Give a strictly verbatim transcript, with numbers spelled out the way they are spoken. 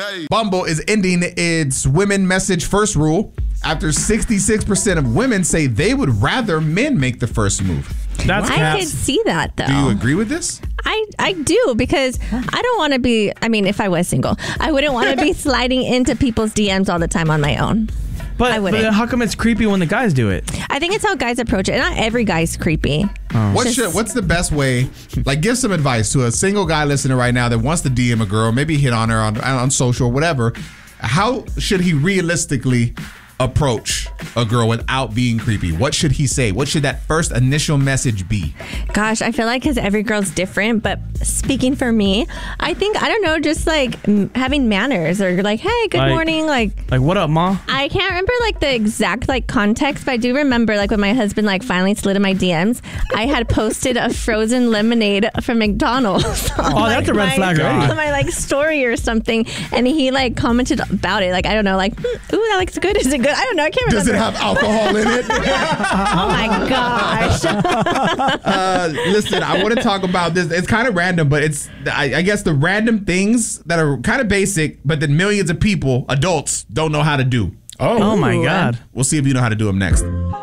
Hey. Bumble is ending its women message first rule after sixty-six percent of women say they would rather men make the first move. That's I caps. could see that, though. Do you agree with this? I, I do, because I don't want to be, I mean, if I was single, I wouldn't want to be sliding into people's D Ms all the time on my own. But, I but wouldn't. how come it's creepy when the guys do it? I think it's how guys approach it. Not every guy's creepy. What Just- should, what's the best way? Like, give some advice to a single guy listening right now that wants to D M a girl, maybe hit on her on, on social or whatever. How should he realistically approach a girl without being creepy? What should he say? What should that first initial message be? Gosh, I feel like because every girl's different, but speaking for me, I think, I don't know, just like m- having manners, or like, hey, good Like- morning. Like, Like, what up, ma? I can't remember like the exact like context, but I do remember like when my husband like finally slid in my D Ms, I had posted a frozen lemonade from McDonald's. on, Oh, that's like, a red my- flag already. on my like story or something, and he like commented about it. Like, I don't know, like, hmm, ooh, that looks good. Is it good? I don't know. I can't remember. Does it have alcohol in it? Oh my gosh. uh, listen, I want to talk about this. It's kind of random, but it's, I, I guess, the random things that are kind of basic, but that millions of people, adults, don't know how to do. Oh, my Ooh. God. We'll see if you know how to do them next.